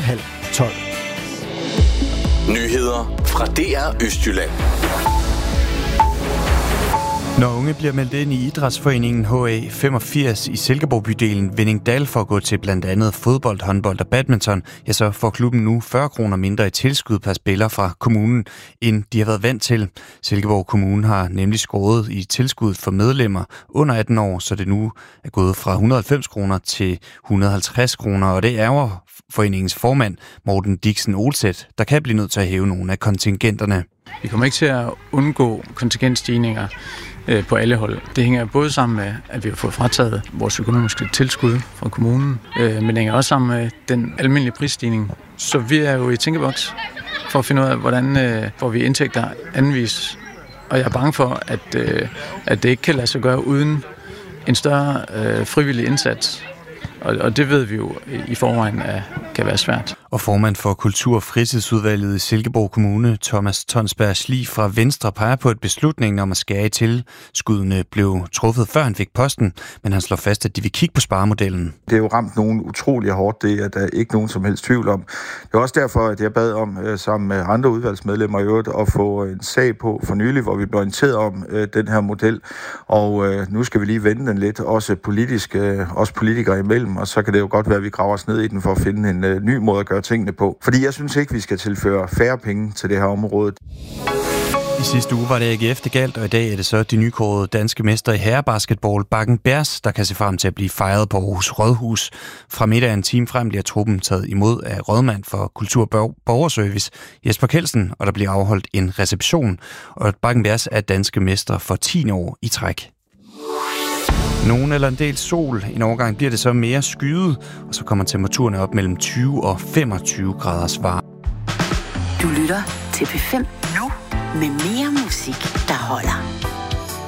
11:30. Nyheder fra DR Østjylland. Når unge bliver meldt ind i idrætsforeningen HA85 i Silkeborg-bydelen Vindingdal for at gå til blandt andet fodbold, håndbold og badminton, ja, så får klubben nu 40 kroner mindre i tilskud per spiller fra kommunen, end de har været vant til. Silkeborg Kommune har nemlig skåret i tilskud for medlemmer under 18 år, så det nu er gået fra 190 kroner til 150 kroner, og det ærger foreningens formand Morten Dixen Olseth, der kan blive nødt til at hæve nogle af kontingenterne. Vi kommer ikke til at undgå kontingentstigninger på alle hold. Det hænger både sammen med, at vi har fået frataget vores økonomiske tilskud fra kommunen, men det hænger også sammen med den almindelige prisstigning. Så vi er jo i tænkeboks for at finde ud af, hvordan får vi indtægter anvis. Og jeg er bange for, at det ikke kan lade sig gøre uden en større frivillig indsats. Og det ved vi jo i forvejen kan være svært. Og formand for Kultur- og Fritidsudvalget i Silkeborg Kommune, Thomas Tonsberg Schlie fra Venstre, peger på, at beslutningen om at skære i tilskuddene blev truffet, før han fik posten, men han slår fast, at de vil kigge på sparemodellen. Det er jo ramt nogen utrolig hårdt, det er der ikke nogen som helst tvivl om. Det er også derfor, at jeg bad om, sammen med andre udvalgsmedlemmer i øvrigt, at få en sag på for nylig, hvor vi blev orienteret om den her model. Og nu skal vi lige vende den lidt, også politisk, også politikere imellem, og så kan det jo godt være, at vi graver os ned i den for at finde en ny måde at gøre tingene på. Fordi jeg synes ikke, vi skal tilføre færre penge til det her område. I sidste uge var det AGF, det galt, og i dag er det så de nykårede danske mestre i herrebasketball, Bakken Bears, der kan se frem til at blive fejret på Aarhus Rådhus. Fra middag af en time frem bliver truppen taget imod af rådmand for Kultur- og Borgerservice, Jesper Kelsen, og der bliver afholdt en reception. Og Bakken Bears er danske mestre for 10 år i træk. Nogen eller en del sol. En overgang bliver det så mere skyet, og så kommer temperaturerne op mellem 20 og 25 graders varme. Du lytter til P5 nu med mere musik, der holder.